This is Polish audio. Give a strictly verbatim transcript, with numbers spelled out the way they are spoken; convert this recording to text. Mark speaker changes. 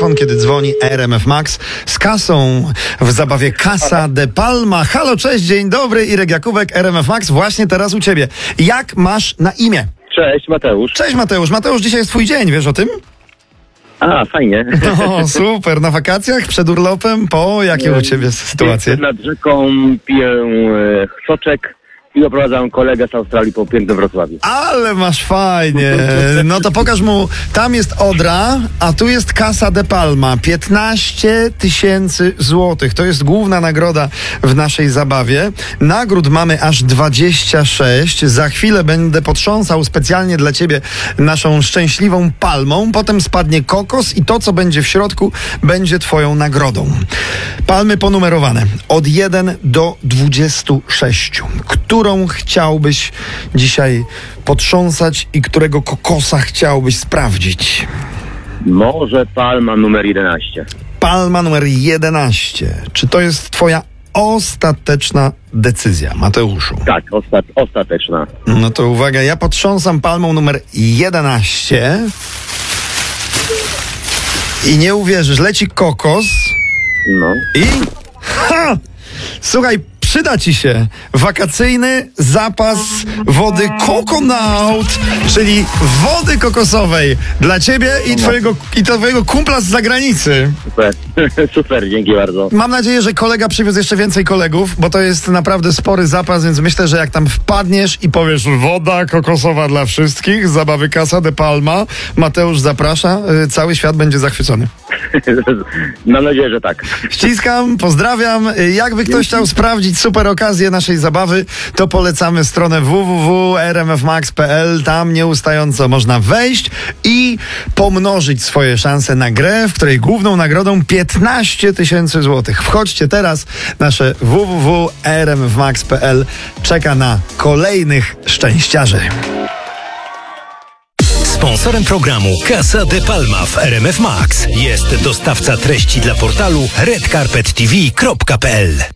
Speaker 1: telefon, kiedy dzwoni R M F Max z kasą w zabawie Casa de Palma. Halo, cześć, dzień dobry, Irek Jakubek, R M F Max, właśnie teraz u ciebie. Jak masz na imię?
Speaker 2: Cześć, Mateusz.
Speaker 1: Cześć Mateusz, Mateusz, dzisiaj jest twój dzień, wiesz o tym?
Speaker 2: A, fajnie.
Speaker 1: No, super, na wakacjach, przed urlopem, po jakie u ciebie sytuacje?
Speaker 2: Jestem nad rzeką, piję e, soczek i oprowadzam kolegę z Australii po pięknym Wrocławiu.
Speaker 1: Ale masz fajnie. No to pokaż mu, tam jest Odra, a tu jest Casa de Palma. piętnaście tysięcy złotych. To jest główna nagroda w naszej zabawie. Nagród mamy aż dwadzieścia sześć. Za chwilę będę potrząsał specjalnie dla ciebie naszą szczęśliwą palmą. Potem spadnie kokos i to, co będzie w środku, będzie twoją nagrodą. Palmy ponumerowane od jeden do dwudziestu sześciu. Którą chciałbyś dzisiaj potrząsać i którego kokosa chciałbyś sprawdzić?
Speaker 2: Może palma numer jedenaście.
Speaker 1: Palma numer jedenaście. Czy to jest twoja ostateczna decyzja, Mateuszu?
Speaker 2: Tak, ostat, ostateczna.
Speaker 1: No to uwaga, ja potrząsam palmą numer jedenaście i nie uwierzysz, leci kokos
Speaker 2: No.
Speaker 1: i... Ha! Słuchaj, przyda ci się wakacyjny zapas wody Coconaut, czyli wody kokosowej dla ciebie i twojego, i twojego kumpla z zagranicy.
Speaker 2: Super, super, dzięki bardzo.
Speaker 1: Mam nadzieję, że kolega przywiózł jeszcze więcej kolegów, bo to jest naprawdę spory zapas, więc myślę, że jak tam wpadniesz i powiesz woda kokosowa dla wszystkich z zabawy Casa de Palma, Mateusz zaprasza, cały świat będzie zachwycony.
Speaker 2: Mam nadzieję, że tak.
Speaker 1: Ściskam, pozdrawiam. Jakby ktoś chciał sprawdzić super okazję naszej zabawy, to polecamy stronę w w w kropka r m f max kropka p l. Tam nieustająco można wejść i pomnożyć swoje szanse na grę, w której główną nagrodą piętnaście tysięcy złotych. Wchodźcie teraz. Nasze w w w kropka r m f max kropka p l czeka na kolejnych szczęściarzy.
Speaker 3: Sponsorem programu Casa de Palma w R M F Max jest dostawca treści dla portalu red carpet t v kropka p l.